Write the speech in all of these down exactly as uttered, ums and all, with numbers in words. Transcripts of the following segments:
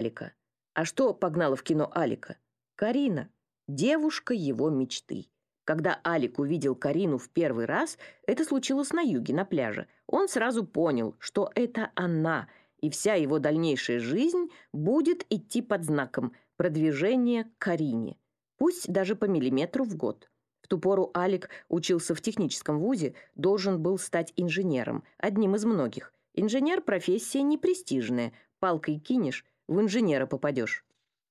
Алика. А что погнало в кино Алика? Карина, девушка его мечты. Когда Алик увидел Карину в первый раз, это случилось на юге, на пляже. Он сразу понял, что это она, и вся его дальнейшая жизнь будет идти под знаком продвижения к Карине, пусть даже по миллиметру в год. В ту пору Алик учился в техническом вузе, должен был стать инженером, одним из многих. Инженер – профессия непрестижная, палкой кинешь, в инженера попадешь.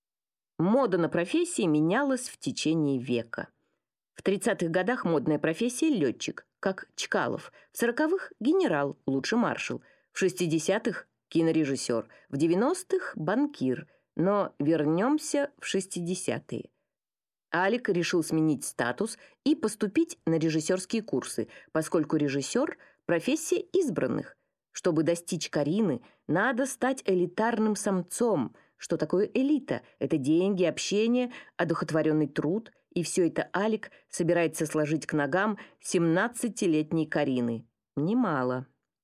Мода на профессии менялась в течение века. В тридцатых годах модная профессия – летчик, как Чкалов. В сороковых – генерал, лучше маршал. В шестидесятых – кинорежиссер. В девяностых – банкир. Но вернемся в шестидесятые. Алик решил сменить статус и поступить на режиссерские курсы, поскольку режиссер – профессия избранных. Чтобы достичь Карины, надо стать элитарным самцом. Что такое элита? Это деньги, общение, одухотворенный труд. И все это Алик собирается сложить к ногам семнадцатилетней Карины. Немало.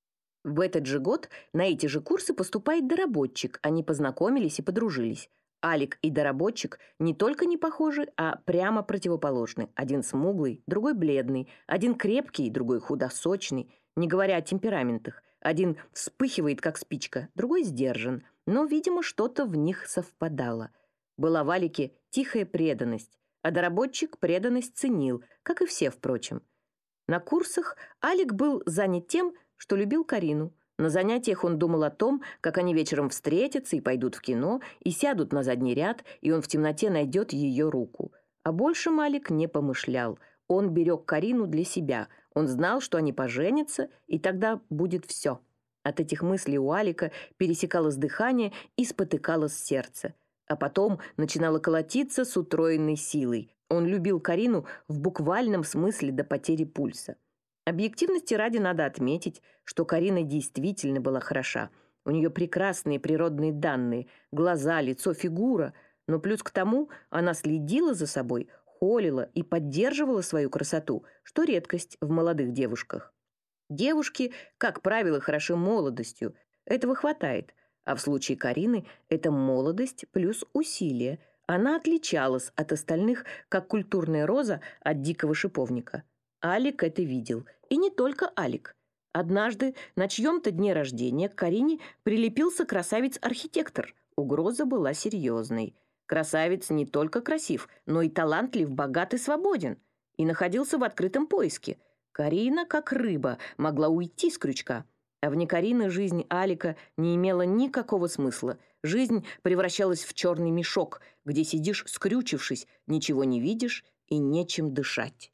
В этот же год на эти же курсы поступает доработчик. Они познакомились и подружились. Алик и доработчик не только не похожи, а прямо противоположны. Один смуглый, другой бледный. Один крепкий, другой худосочный. Не говоря о темпераментах. Один вспыхивает, как спичка, другой сдержан. Но, видимо, что-то в них совпадало. Была в Алике тихая преданность, а доработчик преданность ценил, как и все, впрочем. На курсах Алик был занят тем, что любил Карину. На занятиях он думал о том, как они вечером встретятся и пойдут в кино, и сядут на задний ряд, и он в темноте найдет ее руку. О большем Алик не помышлял. Он берег Карину для себя. Он знал, что они поженятся, и тогда будет все. От этих мыслей у Алика пересекалось дыхание и спотыкалось сердце. А потом начинало колотиться с утроенной силой. Он любил Карину в буквальном смысле до потери пульса. Объективности ради надо отметить, что Карина действительно была хороша. У нее прекрасные природные данные, глаза, лицо, фигура. Но плюс к тому она следила за собой, холила и поддерживала свою красоту, что редкость в молодых девушках. Девушки, как правило, хороши молодостью. Этого хватает. А в случае Карины это молодость плюс усилие. Она отличалась от остальных, как культурная роза от дикого шиповника. Алик это видел. И не только Алик. Однажды на чьем-то дне рождения к Карине прилепился красавец-архитектор. Угроза была серьезной. Красавец не только красив, но и талантлив, богат и свободен. И находился в открытом поиске. Карина, как рыба, могла уйти с крючка. А вне Карины жизнь Алика не имела никакого смысла. Жизнь превращалась в черный мешок, где сидишь скрючившись, ничего не видишь и нечем дышать.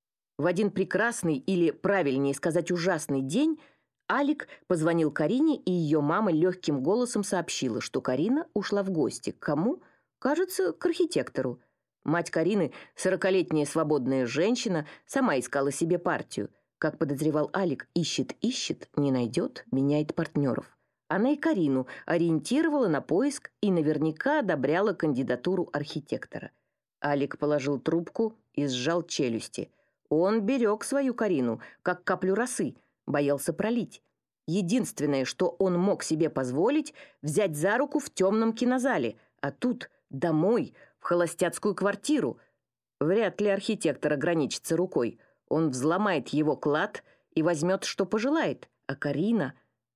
В один прекрасный, или, правильнее сказать, ужасный день, Алик позвонил Карине, и ее мама легким голосом сообщила, что Карина ушла в гости. К кому? Кажется, к архитектору. Мать Карины, сорокалетняя свободная женщина, сама искала себе партию. Как подозревал Алик, ищет-ищет, не найдет, меняет партнеров. Она и Карину ориентировала на поиск и наверняка одобряла кандидатуру архитектора. Алик положил трубку и сжал челюсти. Он берег свою Карину, как каплю росы, боялся пролить. Единственное, что он мог себе позволить, взять за руку в темном кинозале, а тут домой, в холостяцкую квартиру. Вряд ли архитектор ограничится рукой. Он взломает его клад и возьмет, что пожелает. А Карина...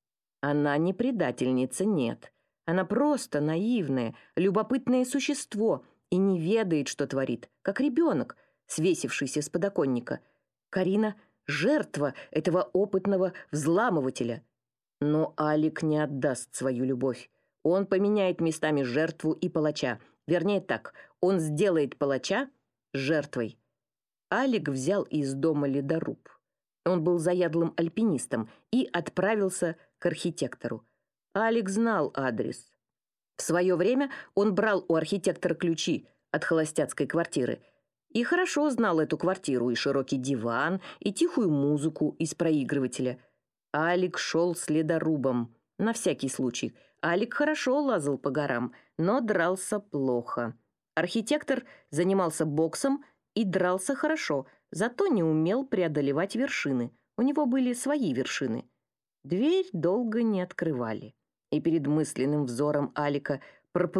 Она не предательница, нет. Она просто наивное, любопытное существо и не ведает, что творит, как ребенок, свесившийся с подоконника. Карина — жертва этого опытного взламывателя. Но Алик не отдаст свою любовь. Он поменяет местами жертву и палача. Вернее так, он сделает палача жертвой. Алик взял из дома ледоруб. Он был заядлым альпинистом и отправился к архитектору. Алик знал адрес. В свое время он брал у архитектора ключи от холостяцкой квартиры и хорошо знал эту квартиру, и широкий диван, и тихую музыку из проигрывателя. Алик шел с ледорубом. На всякий случай. Алик хорошо лазал по горам, но дрался плохо. Архитектор занимался боксом и дрался хорошо, зато не умел преодолевать вершины. У него были свои вершины. Дверь долго не открывали. И перед мысленным взором Алика